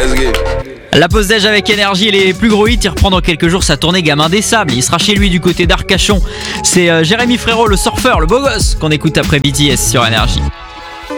La pause déj avec Énergie et les plus gros hits. Il reprend dans quelques jours sa tournée Gamin des Sables. Il sera chez lui du côté d'Arcachon. C'est Jérémy Frérot, le surfeur, le beau gosse qu'on écoute après BTS sur Énergie.